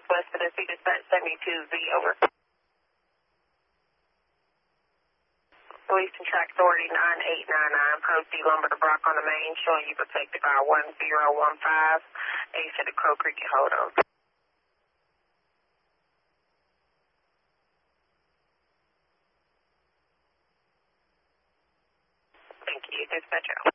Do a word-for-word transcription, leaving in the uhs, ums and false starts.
Southwest Tennessee Dispatch seventy-two Z, over. Police and Track Authority nine eight nine nine, proceed lumber to Brock on the main, showing you protected by one zero one five, ace to the Crow Creek, hold on. Thank you, dispatcher.